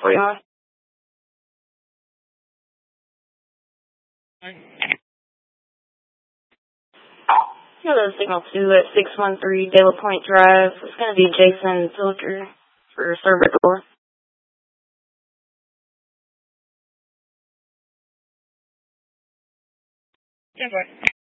for you. Yeah, the signal 2 at 613 De La Pointe Drive. It's going to be Jason Filter for server door. Yeah, boy.